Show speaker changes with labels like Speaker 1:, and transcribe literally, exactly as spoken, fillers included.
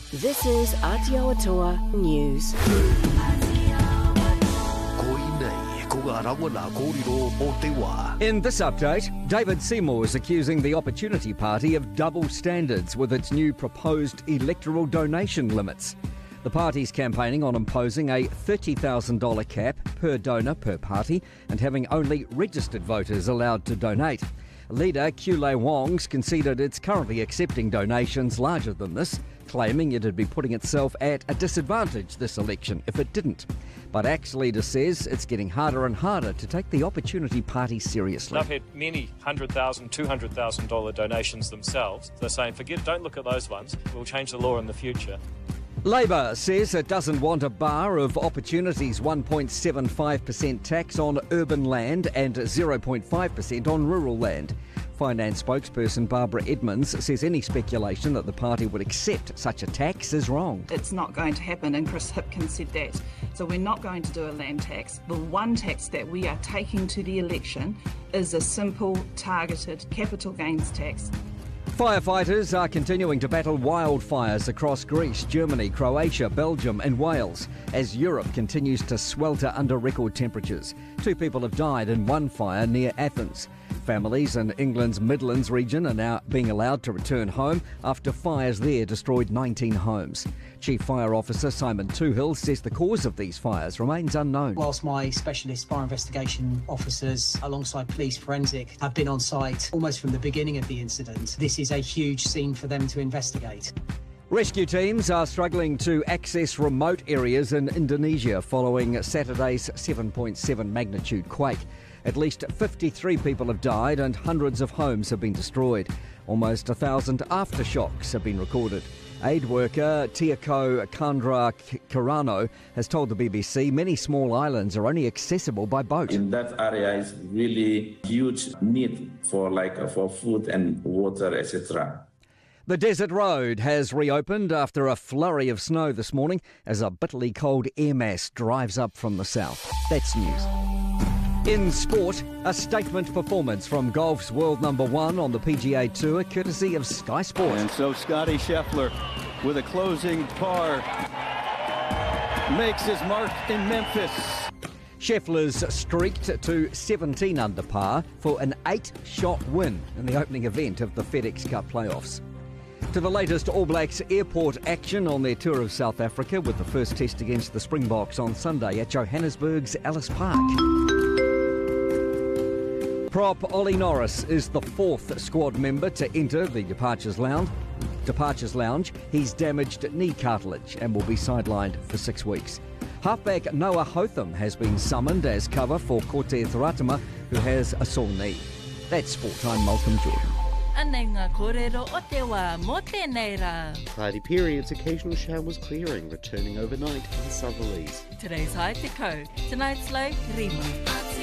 Speaker 1: This is Aotearoa News.
Speaker 2: In this update, David Seymour is accusing the Opportunity Party of double standards with its new proposed electoral donation limits. The party's campaigning on imposing a thirty thousand dollars cap per donor per party and having only registered voters allowed to donate. Leader Kule Wong's conceded it's currently accepting donations larger than this, claiming it'd be putting itself at a disadvantage this election if it didn't. But Axe leader says it's getting harder and harder to take the Opportunity Party seriously.
Speaker 3: They've had many one hundred thousand dollars, two hundred thousand dollars donations themselves. They're saying, forget it, don't look at those ones. We'll change the law in the future.
Speaker 2: Labor says it doesn't want a bar of Opportunity's one point seven five percent tax on urban land and zero point five percent on rural land. Finance spokesperson Barbara Edmonds says any speculation that the party would accept such a tax is wrong.
Speaker 4: It's not going to happen, and Chris Hipkins said that. So we're not going to do a land tax. The one tax that we are taking to the election is a simple, targeted capital gains tax.
Speaker 2: Firefighters are continuing to battle wildfires across Greece, Germany, Croatia, Belgium and Wales as Europe continues to swelter under record temperatures. Two people have died in one fire near Athens. Families in England's Midlands region are now being allowed to return home after fires there destroyed nineteen homes. Chief Fire Officer Simon Toohill says the cause of these fires remains unknown.
Speaker 5: Whilst my specialist fire investigation officers alongside police forensic have been on site almost from the beginning of the incident, this is a huge scene for them to investigate.
Speaker 2: Rescue teams are struggling to access remote areas in Indonesia following Saturday's seven point seven magnitude quake. At least fifty-three people have died and hundreds of homes have been destroyed. Almost a thousand aftershocks have been recorded. Aid worker Tiako Kandra Karano has told the B B C many small islands are only accessible by boat.
Speaker 6: In that area is really huge need for like uh, for food and water, et cetera.
Speaker 2: The Desert Road has reopened after a flurry of snow this morning as a bitterly cold air mass drives up from the south. That's news. In sport, a statement performance from golf's world number one on the P G A Tour, courtesy of Sky Sport.
Speaker 7: And so Scotty Scheffler, with a closing par, makes his mark in Memphis.
Speaker 2: Scheffler's streaked to seventeen under par for an eight-shot win in the opening event of the FedEx Cup playoffs. To the latest All Blacks airport action on their tour of South Africa with the first test against the Springboks on Sunday at Johannesburg's Ellis Park. Prop Ollie Norris is the fourth squad member to enter the Departures Lounge. Departures Lounge. He's damaged knee cartilage and will be sidelined for six weeks. Halfback Noah Hotham has been summoned as cover for Kote Thratama, who has a sore knee. That's Sport. I'm Malcolm Jordan.
Speaker 8: Cloudy periods, occasional showers clearing, returning overnight in southerlies.
Speaker 9: Today's high to coast. Tonight's low, Rima.